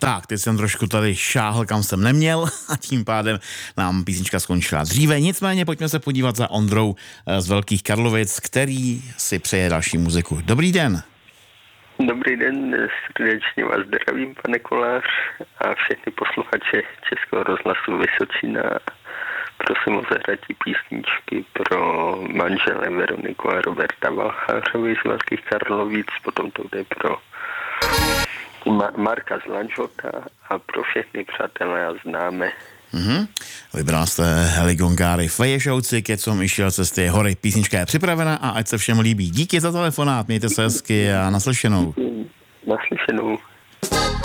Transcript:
Tak, teď jsem trošku tady šáhl, kam jsem neměl a tím pádem nám písnička skončila dříve. Nicméně pojďme se podívat za Ondrou z Velkých Karlovic, který si přeje další muziku. Dobrý den. Dobrý den, srdečně vás zdravím, pane Kolář, a všechny posluchače Českého rozhlasu Vysočina. Prosím o zahratí písničky pro manžele Veroniku a Roberta Valchářovi z Velkých Karlovic, potom to jde pro Marka z Lanžhota a pro všechny přátelé a známe. Vybral jste Heli Gongáry Feješouci, keď som išiel cez tie hory. Písnička je připravena a ať se všem líbí. Díky za telefonát, mějte se hezky a naslyšenou. Naslyšenou.